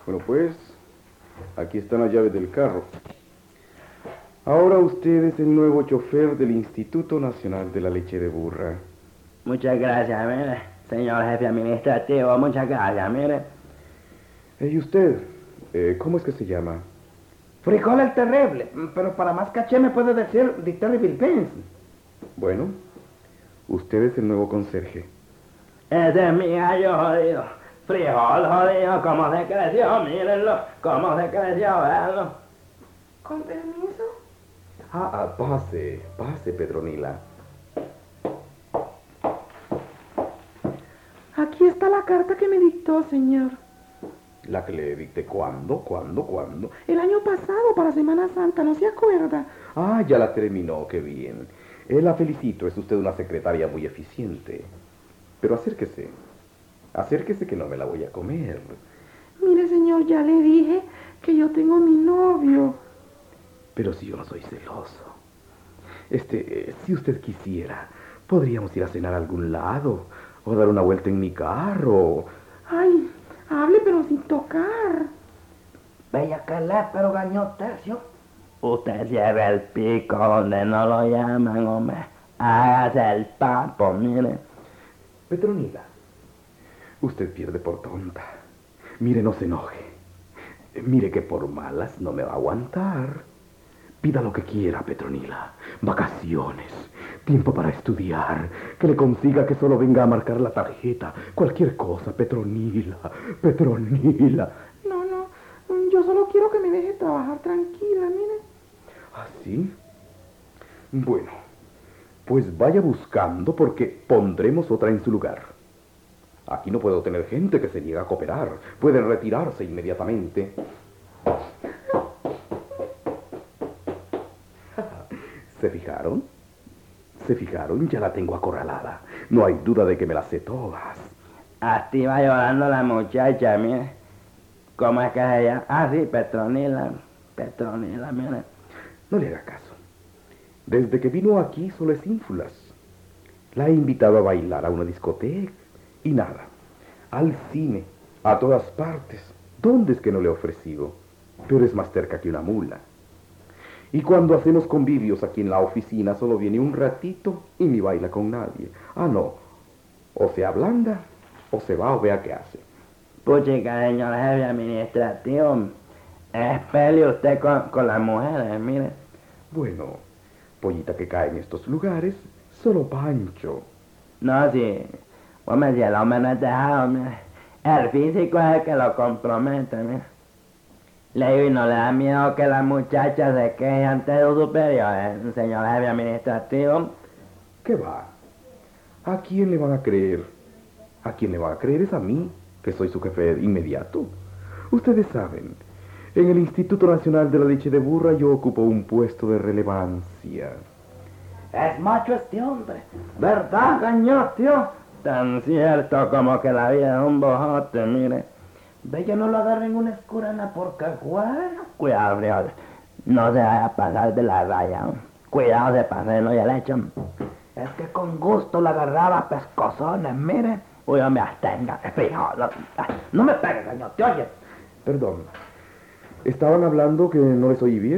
Bueno, pues, aquí están las llaves del carro. Ahora usted es el nuevo chofer del Instituto Nacional de la Leche de Burra. Muchas gracias, mire. Señor jefe administrativo, muchas gracias, mire. ¿Y usted? ¿Cómo es que se llama? Frijol el terrible, pero para más caché me puede decir The Terrible Prince. Bueno, usted es el nuevo conserje. Ese es mi gallo jodido. Frijol jodido, cómo se creció, mírenlo, cómo se creció, véanlo. ¿Con permiso? Pase, Petronila. Aquí está la carta que me dictó, señor. ¿La que le dicté cuándo? El año pasado, para Semana Santa, ¿no se acuerda? Ah, ya la terminó, qué bien. La felicito, es usted una secretaria muy eficiente. Pero acérquese que no me la voy a comer. Mire, señor, ya le dije que yo tengo mi novio. Pero si yo no soy celoso. Si usted quisiera, podríamos ir a cenar a algún lado, o dar una vuelta en mi carro. Ay, hable pero sin tocar. Bella Calé, pero gañó tercio. Usted cierra el pico donde no lo llaman, hombre. Hágase el papo, mire. Petronila, usted pierde por tonta. Mire, no se enoje. Mire que por malas no me va a aguantar. Pida lo que quiera, Petronila. Vacaciones, tiempo para estudiar, que le consiga que solo venga a marcar la tarjeta. Cualquier cosa, Petronila. No, yo solo quiero que me deje trabajar tranquila, mire. ¿Ah, sí? Bueno, pues vaya buscando porque pondremos otra en su lugar. Aquí no puedo tener gente que se niega a cooperar. Pueden retirarse inmediatamente. ¿Se fijaron? Ya la tengo acorralada. No hay duda de que me las sé todas. Así va llorando la muchacha, mire. ¿Cómo es que se llama? Ah, sí, Petronila, mire. No le haga caso. Desde que vino aquí solo es ínfulas. La he invitado a bailar a una discoteca. Y nada. Al cine. A todas partes. ¿Dónde es que no le he ofrecido? Pero es más cerca que una mula. Y cuando hacemos convivios aquí en la oficina, solo viene un ratito y ni baila con nadie. Ah, no. O se ablanda, o se va o vea qué hace. Puchica, señor jefe administrativo, espele usted con las mujeres, mire. Bueno, pollita que cae en estos lugares, solo Pancho. No, si, hombre, si el hombre no es dejado, mire. El físico es el que lo compromete, mire. Le digo, y no le da miedo que la muchacha se queje ante su superior, señor jefe administrativo. ¿Qué va? ¿A quién le van a creer? ¿A quién le van a creer? Es a mí, que soy su jefe inmediato. Ustedes saben, en el Instituto Nacional de la Leche de Burra yo ocupo un puesto de relevancia. Es macho este hombre, ¿verdad, gañotio? Tan cierto como que la vida es un bojote, mire. Ve que no lo agarren una escurana porque cuidado, frío. No se vaya a pasar de la raya. Cuidado se pase, no ya le echan. Es que con gusto la agarraba pescozones, mire. Uy, me abstenga, frío. No me pegues, señor, te oye. Perdón. Estaban hablando que no les oí bien.